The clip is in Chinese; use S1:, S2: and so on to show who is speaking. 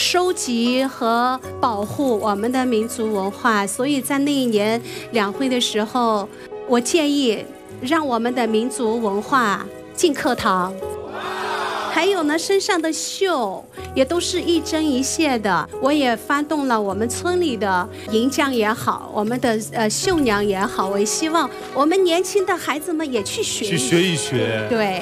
S1: 收集和保护我们的民族文化。所以在那一年两会的时候，我建议让我们的民族文化进课堂。还有呢，身上的绣也都是一针一线的。我也发动了我们村里的银匠也好，我们的绣娘也好，我也希望我们年轻的孩子们也去学
S2: 一学。
S1: 对。